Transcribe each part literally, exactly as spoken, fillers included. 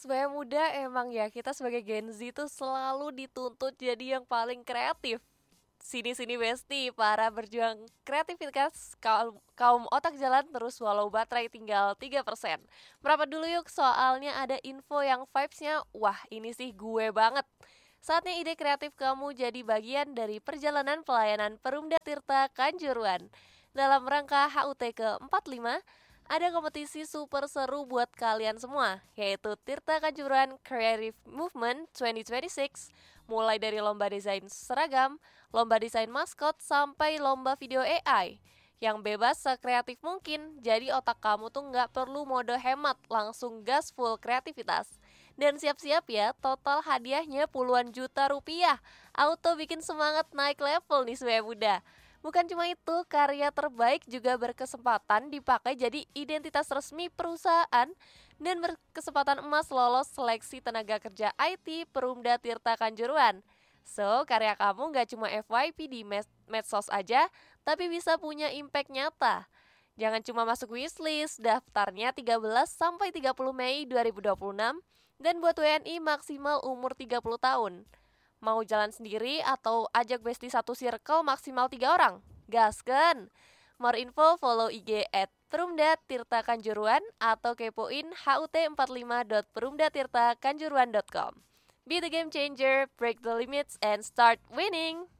Sebaya muda emang ya kita sebagai Gen Z tuh selalu dituntut jadi yang paling kreatif. Sini-sini Besti, para berjuang kreativitas kaum, kaum otak jalan terus walau baterai tinggal tiga persen. Merapat dulu yuk soalnya ada info yang vibes-nya wah ini sih gue banget. Saatnya ide kreatif kamu jadi bagian dari perjalanan pelayanan Perumda Tirta Kanjuruan. Dalam rangka H U T ke empat puluh lima, ada kompetisi super seru buat kalian semua, yaitu Tirta Kanjuruhan Creative Movement dua ribu dua puluh enam. Mulai dari lomba desain seragam, lomba desain maskot, sampai lomba video A I. Yang bebas sekreatif mungkin, jadi otak kamu tuh nggak perlu mode hemat, langsung gas full kreativitas. Dan siap-siap ya, total hadiahnya puluhan juta rupiah. Auto bikin semangat naik level nih Sebaya Muda. Bukan cuma itu, karya terbaik juga berkesempatan dipakai jadi identitas resmi perusahaan dan berkesempatan emas lolos seleksi tenaga kerja I T Perumda Tirta Kanjuruhan. So, karya kamu gak cuma F Y P di med- medsos aja, tapi bisa punya impact nyata. Jangan cuma masuk wishlist, daftarnya tiga belas sampai tiga puluh Mei dua ribu dua puluh enam dan buat W N I maksimal umur tiga puluh tahun. Mau jalan sendiri atau ajak besti satu circle maksimal tiga orang? Gasken! More info follow I G at Perumda Tirta Kanjuruhan atau kepoin h u t empat puluh lima dot perumda tirta kanjuruhan dot com. Be the game changer, break the limits, and start winning!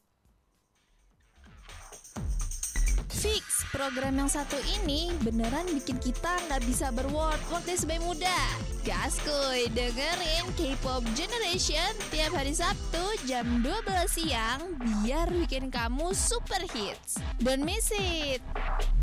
Fix, program yang satu ini beneran bikin kita nggak bisa berword word deh Sebaya Muda. Gas kuy, dengerin K-pop Generation tiap hari Sabtu jam dua belas siang biar bikin kamu super hits. Don't miss it.